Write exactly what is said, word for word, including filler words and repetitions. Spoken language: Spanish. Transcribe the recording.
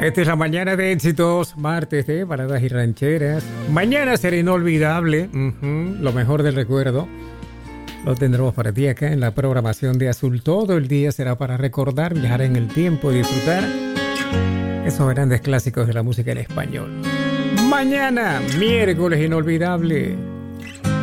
Esta es la mañana de éxitos, martes de baladas y rancheras. Mañana será inolvidable, uh-huh, lo mejor del recuerdo. Lo tendremos para ti acá en la programación de Azul. Todo el día será para recordar, viajar en el tiempo y disfrutar esos grandes clásicos de la música en español. Mañana, miércoles inolvidable.